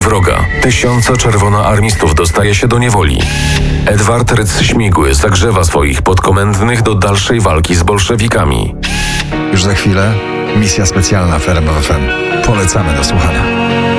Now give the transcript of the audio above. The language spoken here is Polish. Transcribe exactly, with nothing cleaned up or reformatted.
wroga. Tysiące czerwonoarmistów dostaje się do niewoli. Edward Rydz-Śmigły zagrzewa swoich podkomendnych do dalszej walki z bolszewikami. Już za chwilę misja specjalna w R M F F M. Polecamy do słuchania.